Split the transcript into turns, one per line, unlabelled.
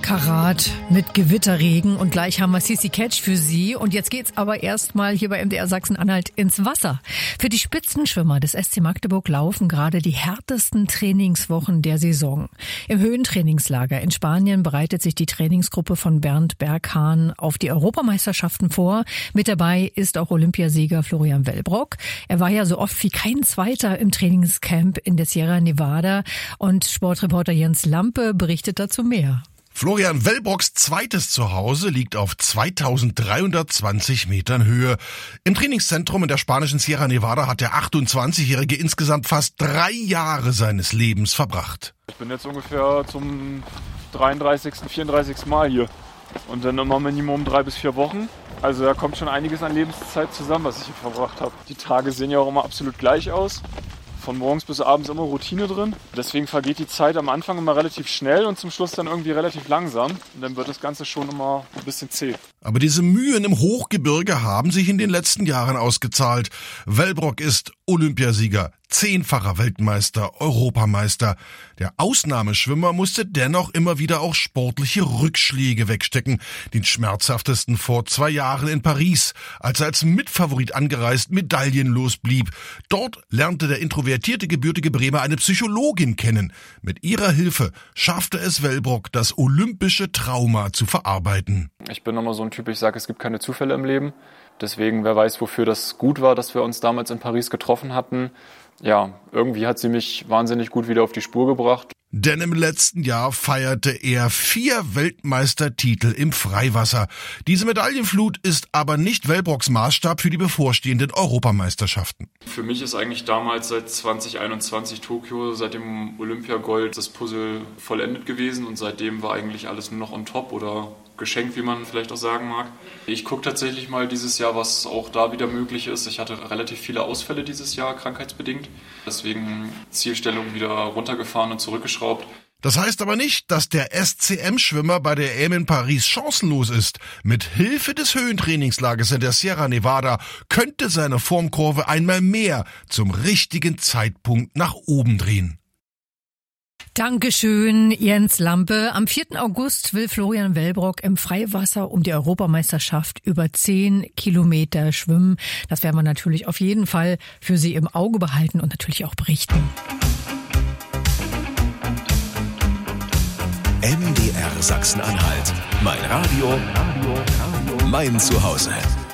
Karat mit Gewitterregen und gleich haben wir Sissi Catch für Sie. Und jetzt geht's aber erstmal hier bei MDR Sachsen-Anhalt ins Wasser. Für die Spitzenschwimmer des SC Magdeburg laufen gerade die härtesten Trainingswochen der Saison. Im Höhentrainingslager in Spanien bereitet sich die Trainingsgruppe von Bernd Berghahn auf die Europameisterschaften vor. Mit dabei ist auch Olympiasieger Florian Wellbrock. Er war ja so oft wie kein Zweiter im Trainingscamp in der Sierra Nevada. Und Sportreporter Jens Lampe berichtet dazu mehr.
Florian Wellbrocks zweites Zuhause liegt auf 2320 Metern Höhe. Im Trainingszentrum in der spanischen Sierra Nevada hat der 28-Jährige insgesamt fast 3 Jahre seines Lebens verbracht.
Ich bin jetzt ungefähr zum 33., 34. Mal hier. Und dann immer Minimum 3 bis 4 Wochen. Also da kommt schon einiges an Lebenszeit zusammen, was ich hier verbracht habe. Die Tage sehen ja auch immer absolut gleich aus. Von morgens bis abends immer Routine drin. Deswegen vergeht die Zeit am Anfang immer relativ schnell und zum Schluss dann irgendwie relativ langsam. Und dann wird das Ganze schon immer ein bisschen zäh.
Aber diese Mühen im Hochgebirge haben sich in den letzten Jahren ausgezahlt. Wellbrock ist Olympiasieger, 10-facher Weltmeister, Europameister. Der Ausnahmeschwimmer musste dennoch immer wieder auch sportliche Rückschläge wegstecken. Den schmerzhaftesten vor 2 Jahren in Paris, als er als Mitfavorit angereist medaillenlos blieb. Dort lernte der introvertierte gebürtige Bremer eine Psychologin kennen. Mit ihrer Hilfe schaffte es Wellbrock, das olympische Trauma zu verarbeiten.
Ich bin immer so ein Typ, ich sage, es gibt keine Zufälle im Leben. Deswegen, wer weiß, wofür das gut war, dass wir uns damals in Paris getroffen hatten. Ja, irgendwie hat sie mich wahnsinnig gut wieder auf die Spur gebracht.
Denn im letzten Jahr feierte er 4 Weltmeistertitel im Freiwasser. Diese Medaillenflut ist aber nicht Wellbrocks Maßstab für die bevorstehenden Europameisterschaften.
Für mich ist eigentlich damals seit 2021 Tokio, seit dem Olympiagold, das Puzzle vollendet gewesen. Und seitdem war eigentlich alles nur noch on top oder geschenkt, wie man vielleicht auch sagen mag. Ich gucke tatsächlich mal dieses Jahr, was auch da wieder möglich ist. Ich hatte relativ viele Ausfälle dieses Jahr, krankheitsbedingt. Deswegen Zielstellung wieder runtergefahren und zurückgeschraubt.
Das heißt aber nicht, dass der SCM-Schwimmer bei der EM in Paris chancenlos ist. Mit Hilfe des Höhentrainingslagers in der Sierra Nevada könnte seine Formkurve einmal mehr zum richtigen Zeitpunkt nach oben drehen.
Dankeschön, Jens Lampe. Am 4. August will Florian Wellbrock im Freiwasser um die Europameisterschaft über 10 Kilometer schwimmen. Das werden wir natürlich auf jeden Fall für Sie im Auge behalten und natürlich auch berichten.
MDR Sachsen-Anhalt. Mein Radio, mein Zuhause.